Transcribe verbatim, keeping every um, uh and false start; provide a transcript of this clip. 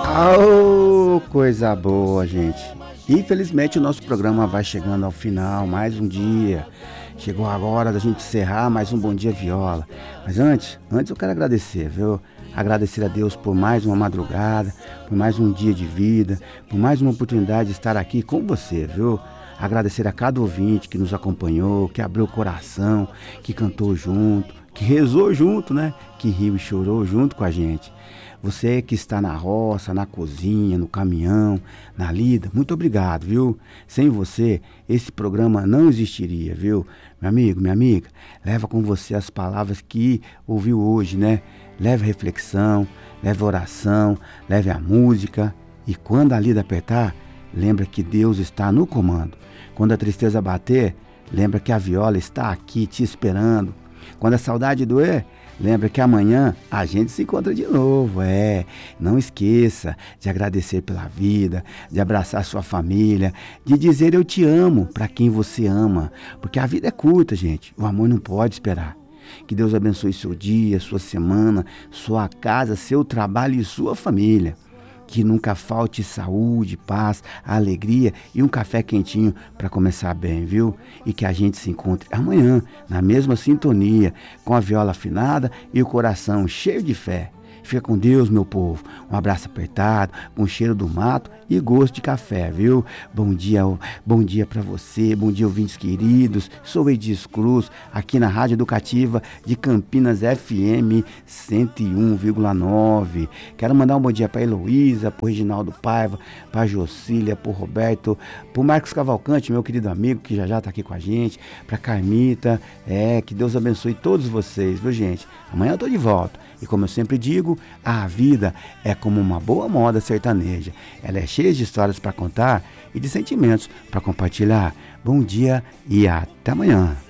Oh, coisa boa, gente. Infelizmente o nosso programa vai chegando ao final, mais um dia. Chegou a hora da gente encerrar mais um Bom Dia Viola. Mas antes, antes eu quero agradecer, viu? Agradecer a Deus por mais uma madrugada, por mais um dia de vida, por mais uma oportunidade de estar aqui com você, viu? Agradecer a cada ouvinte que nos acompanhou, que abriu o coração, que cantou junto, que rezou junto, né? Que riu e chorou junto com a gente. Você que está na roça, na cozinha, no caminhão, na lida, muito obrigado, viu? Sem você, esse programa não existiria, viu? Meu amigo, minha amiga, leva com você as palavras que ouviu hoje, né? Leve a reflexão, leve a oração, leve a música. E quando a lida apertar, lembra que Deus está no comando. Quando a tristeza bater, lembra que a viola está aqui te esperando. Quando a saudade doer, lembra que amanhã a gente se encontra de novo. É, não esqueça de agradecer pela vida, de abraçar sua família, de dizer eu te amo para quem você ama. Porque a vida é curta, gente. O amor não pode esperar. Que Deus abençoe seu dia, sua semana, sua casa, seu trabalho e sua família. Que nunca falte saúde, paz, alegria e um café quentinho para começar bem, viu? E que a gente se encontre amanhã, na mesma sintonia, com a viola afinada e o coração cheio de fé. Fica com Deus, meu povo. Um abraço apertado, com cheiro do mato e gosto de café, viu? Bom dia, bom dia para você, bom dia, ouvintes queridos. Sou Edis Cruz, aqui na Rádio Educativa de Campinas F M cento e um vírgula nove. Quero mandar um bom dia para Heloísa, para Reginaldo Paiva, para Jocília, para Roberto, para Marcos Cavalcante, meu querido amigo, que já já está aqui com a gente, para Carmita. É, que Deus abençoe todos vocês, viu, gente? Amanhã eu tô de volta. E como eu sempre digo, a vida é como uma boa moda sertaneja. Ela é cheia de histórias para contar e de sentimentos para compartilhar. Bom dia e até amanhã.